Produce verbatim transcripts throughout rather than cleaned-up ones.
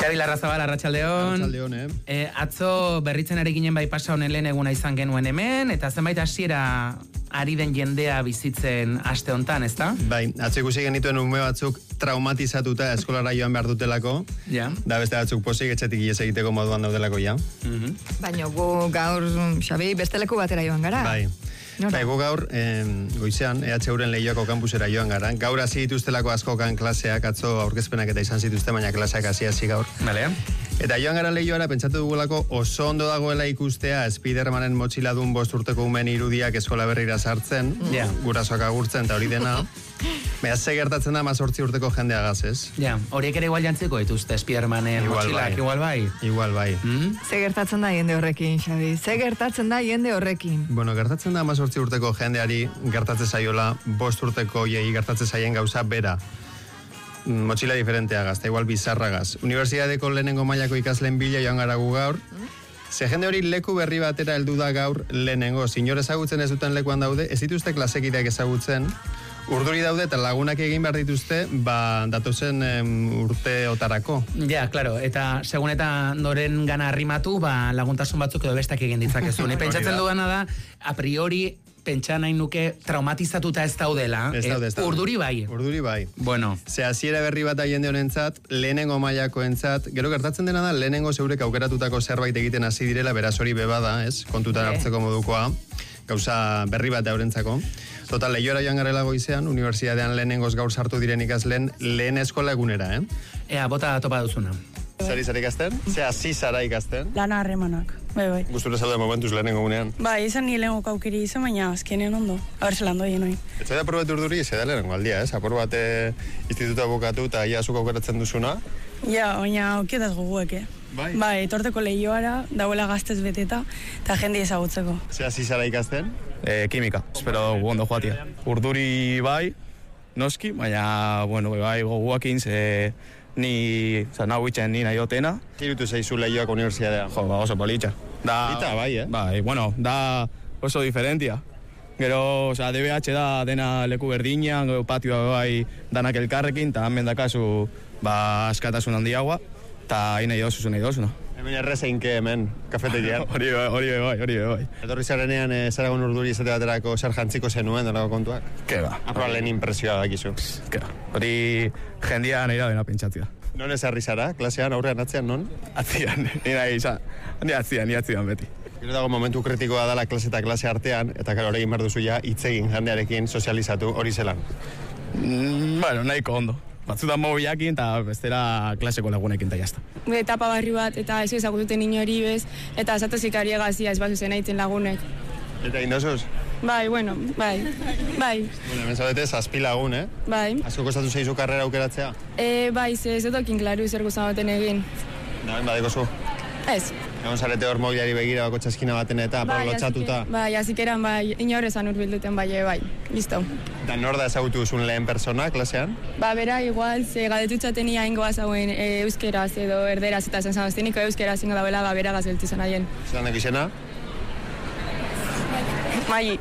Xabi Larrazabal, arratsaldeon. Arratsaldeon, eh? eh? Atzo berritzen ari ginen bai pasa honen lehen eguna izan genuen hemen, eta zenbait hasiera ari den jendea bizitzen aste hontan, ezta? Bai, atzo ikusi genituen ume batzuk traumatizatuta eskolara joan behar dutelako, ja. Da beste batzuk posik etxetik ies egiteko moduan daudelako, ja. Mm-hmm. Baina gu gaur, Xabi, beste leku batera joan gara. Bai. Bai, gu gaur, eh, goizean, E H Uren Leioako kampusera joan gara. Gaur hasi dituztelako askokan klaseak, atzo aurkezpenak eta izan zituzte, baina klaseak hasi hasi gaur. Vale. Eta joan gara Leioara, pentsatu dugulako oso ondo dagoela ikustea Spidermanen motxiladun bost urteko umen irudiak eskola berrira sartzen, yeah. Gurasoak agurtzen eta hori dena. Beha, ze gertatzen da mazortzi urteko jendeagaz, ez? Ja, horiek ere igual jantziko dituzte Spidermanen motxilak, igual bai. Igual bai. Mm? Ze gertatzen da jende horrekin, Xabi? Ze gertatzen da jende horrekin? Bueno, gertatzen da mazortzi urteko jendeari gertatzen zaiola, bost urteko jei gertatzen zaien gauza bera. Motxila diferenteagaz, eta igual bizarragaz. Unibertsitateko lehenengo mailako ikasleen bila joan gara gu gaur. Ze jende hori leku berri batera heldu da gaur lehenengo. Sinor ezagutzen ez duten lekuan daude, ez dituzte klasekideak ezagutzen. Urduri daude eta lagunak egin behar dituzte, ba, datozen em, urte otarako. Ja, claro, eta segun eta noren gana arrimatu, ba, laguntasun batzuk edo bestak egin ditzakezu. Ni pentsatzen dudana da, a priori, pentsa nahi nuke traumatizatuta ez daudela. Ez daude, ez daude. Urduri bai. Urduri bai. Bueno. Ze hasiera berri bat da jende honentzat, lehenengo mailakoentzat, gero gertatzen dena da, lehenengo zeurek aukeratutako zerbait egiten hasi direla, beraz hori bebada, ez? Kontutan hartzeko modukoa, gauza berri bat daurentzako. Total, Leioara joan garela goizean, unibertsitatean lehenengoz gaur sartu diren ikasleen lehen eskola egunera, eh? Ea, bota topa duzuna. Zari zara ikasten? Ze hasi zara ikasten? Lana harremanak, bai, bai. Gustura zaude momentuz lehenengo gunean. Bai, izan ni lehenko kaukiri izan, baina azkenean ondo. A ber, zelan doi, noi. Ez da aprobet urduri, ez da lehenengo aldia, ez? Apur bat institutua bukatu eta ia zuk aukeratzen duzuna. Ja, baina aukietaz goguek, eh? Bai? Bai, etorteko Leioara, dauela gaztez beteta, eta jende ezagutzeko. Ze hasi zara ikasten? Eh, kimika, espero gu ondo joatia. Urduri bai, noski, baina, bueno, bai, goguakin, ze ni, oza, nahu itxen ni nahi otena. Zirutu zeizu Leioako unibertsitatean? Jo, ba, oso politxa. Da, Polita, bai, eh? Bai, bueno, da oso diferentia. Gero, oza, D B H da dena leku berdinean, gero patioa bai danak elkarrekin, eta hemen dakazu, ba, askatasun handiagoa, eta hain nahi dozu, nahi dozuna. Hemen errezein ke hemen, kafetegian. Hori bai, hori bai, hori bai. Etorri zarenean, e, zaragun urduri izate baterako zer jantziko zenuen, donako kontuak? Ke ba. Aproa lehen impresioa dakizu. Ke ba. Hori jendia nahi da dena pentsatzea. Non ez harri zara, klasean, aurrean, atzean, non? Atzian, ni nahi izan, ni atzian, ni atzian beti. Gero dago momentu kritikoa dela klase eta klase artean, eta karo hori egin behar duzu ja, hitzegin jendearekin sozializatu hori zelan. Mm, bueno, nahiko ondo. Batzutan mobiakin eta bestera klaseko lagunekin eta jazta. Etapa barri bat, eta ez ezagututen inori bez, eta esatozik ari egazia ez bazuzen aitzen lagunek. Eta indosuz? Bai, bueno, bai, bai, Bueno, hemen zaudete, zazpi lagun, eh? bai. Asko kostatu zeizu karrera aukeratzea? E, bai, ze ez dutokin klaru zer guztan baten egin. Da, ben badeko zu. Ez. Egon zarete hor mobiliari begira bako txaskina baten eta bai, lotxatuta. Bai, azikeran, bai, inorezan urbilduten, bai, bai, listo. Eta nor da ezagutu duzun lehen persona klasean? Ba, bera, igual, ze gadetutxaten ia ingoa zauen e, euskeraz edo erderaz eta zen zanozteniko euskeraz ingo dauela, ba, bera gazeltu zen aien. Zeran dek izena? Mai.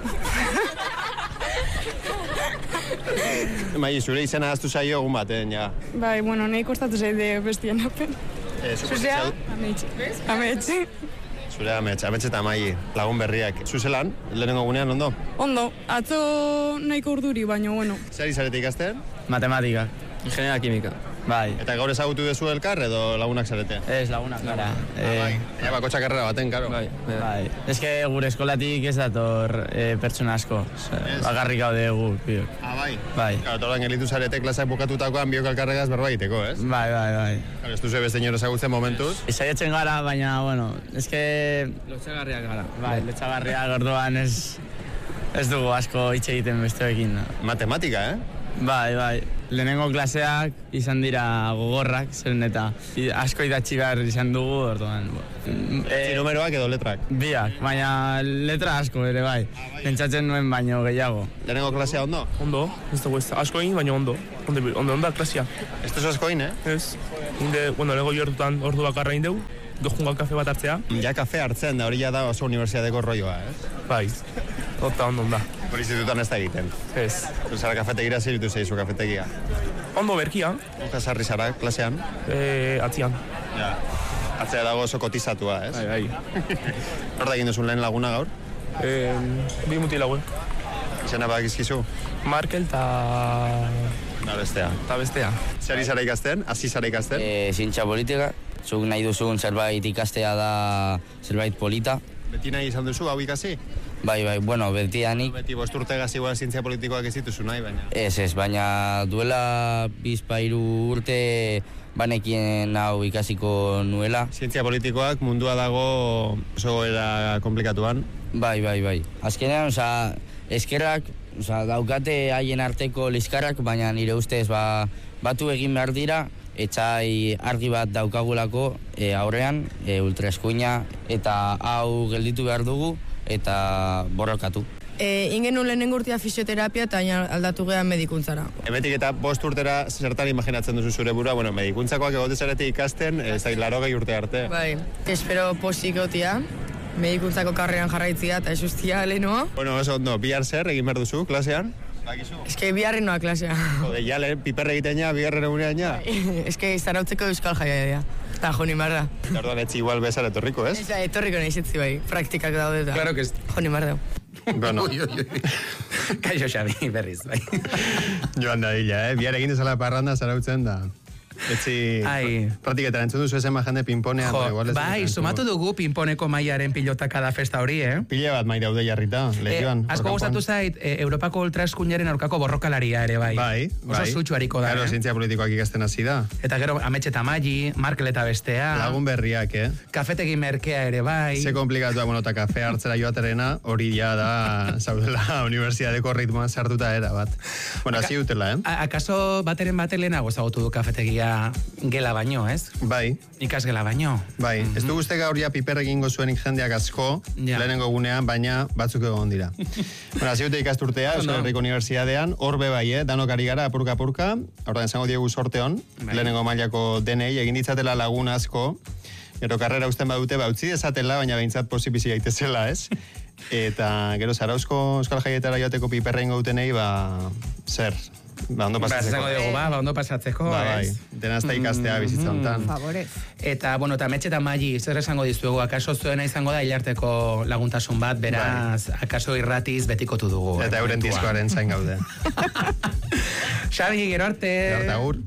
Mai, zure izena aztu zaio egun baten, ja. Bai, bueno, nahi kostatu zaide bestien apen. Eh, Zuzea, ametxe. Ametxe. Zure amets, amets eta mai, lagun berriak. Zuzelan, lehenengo gunean, ondo? Ondo, atzo nahiko urduri, baina, bueno. Zer izarete ikasten? Matematika. Ingeniera kimika. Bai. Eta gaur ezagutu dezu elkar edo lagunak zarete? Ez lagunak gara. Ah, bai. Ea bakotxa karrera baten, karo. Bai, bai. Ez que gure eskolatik ez dator e, pertsona asko. Bakarrik gaude gu, biok. Ah, bai? Bai. Claro, tordan gelitu zarete klasak bukatutakoan biok elkarregaz berbaiteko, ez? Bai, bai, bai. Claro, ez duzu beste inor ezagutzen momentuz. Saiatzen gara, baina, bueno, ez que... Lotxagarriak gara. Bai, lotxagarriak orduan ez... Ez dugu asko hitz egiten besteekin. Matematika, eh? Bai, bai. Lehenengo klaseak izan dira gogorrak, zeren eta asko idatzi behar izan dugu, orduan. E, numeroak edo letrak? Biak, baina letra asko ere bai. Pentsatzen nuen baino gehiago. Lehenengo klasea ondo? Ondo, ez dugu ez asko egin, baina ondo. Ondo, ondo, ondo klasia. Ez duzu asko egin, eh? Ez, inde, bueno, lego jortutan ordu bakarra indeu, dojunga kafe bat hartzea. Ja kafe hartzen da, hori ja da oso unibertsitateko rolloa, eh? Bai, ota ondo da. Hori institutan ez da egiten. Ez. Zara kafetegira ziritu zeizu kafetegia. Ondo berkia. Eta sarri zara klasean? E, atzian. Ja. Atzea dago oso kotizatua, ez? Bai, bai. Hor da egin duzun lehen laguna gaur? Eh, bi muti lagun. Izena badakizkizu? Markel eta... Da bestea. eta bestea. Zer izara ikasten? Hasi zara ikasten? E, zientzia politika, zuk nahi duzun zerbait ikastea da zerbait polita. Beti nahi izan duzu, hau ikasi? Bai, bai, bueno, beti anik. Beti bosturte gazikoa zientzia politikoak ez dituzu nahi, baina... Ez, ez, baina duela bizpairu urte banekien hau ikasiko nuela. Zientzia politikoak mundua dago oso era komplikatuan. Bai, bai, bai. Azkenean, oza, eskerrak, oza, daukate haien arteko liskarrak, baina nire ustez ba, batu egin behar dira, etxai argi bat daukagulako e, aurrean, e, ultraeskuina, eta hau gelditu behar dugu, eta borrokatu. E, ingen nuen lehenengo urtea fisioterapia eta aldatu gehan medikuntzara. Emetik eta bost urtera zertan imaginatzen duzu zure burua, bueno, medikuntzakoak egote zarete ikasten, ez da, larogei urte arte. Bai, espero posik gotia, medikuntzako karreran jarraitzia eta esustia lehenoa. Bueno, oso ondo, bihar zer egin behar duzu, klasean? Ez que biharren noa klasea. Jode, ja, lehen piperre egiten ja, biharren egunean ja. Ez que zarautzeko euskal jaia dira. Eta joni marra. Orduan etzi igual bezar etorriko, ez? Ez da, etorriko nahi zetzi bai, praktikak daude eta. Claro que ez. Joni marra. Bueno. Ui, ui, ui. Kaixo Xabi, berriz, bai. Joan da dila, eh? Bihar egin dezala parranda zarautzen da. Etzi, Ai. praktiketan entzun duzu ezen jende pinponean. Jo, da, igual ez bai, dut sumatu dugu pinponeko mailaren pilotaka da festa hori, eh? Pile bat mai daude jarrita, legioan. Eh, asko gustatu zait, eh, Europako ultraeskuinaren aurkako borrokalaria ere, bai. Bai, bai. Oso sutxu hariko da, Claro, eh? zientzia politikoak ikasten hasi da. Eta gero, Ametxe eta Magi, Markel eta bestea. Lagun berriak, eh? Kafetegi merkea ere, bai. Ze komplikatua, bueno, eta kafe hartzera joaterena, hori ja da, zaudela, unibertsitateko ritmoan sartuta era, bat. Bueno, hasi dutela, eh? A- akaso bateren bate lehenago ezagutu du kafetegia gela baino, ez? Bai, Ikasgela baino. bai. Ez du guzti gaur ja piper egingo zuenik jendeak asko, Ja. lehenengo gunean, baina batzuk egon dira. bueno, hasi dute ikasturtea, Euskal Herriko Unibertsitatean, hor be bai, eh? Danok ari gara, apurka-apurka, horren zango diegu sorte hon, Bai. lehenengo mailako denei, egin ditzatela lagun asko, gero karrera usten badute, ba, utzi dezatela, baina behintzat posibizi gaitezela, ez? Eta gero Zarauzko Euskal Jaietara joateko piperra ingo dutenei, ba, zer, ba, ondo Ba, pasatzeko. esango dugu, ba, ba, ondo pasatzeko, Ba, bai, ez? dena ez da ikastea bizitza honetan. Favorez. Eta, bueno, eta Ametxe eta Magi, zer esango dizuegu, akaso zuena izango da hilarteko laguntasun bat, beraz, akaso irratiz betikotu dugu. Eta euren eventua. diskoaren zain gaude. Xabi, gero arte. Gero arte, agur.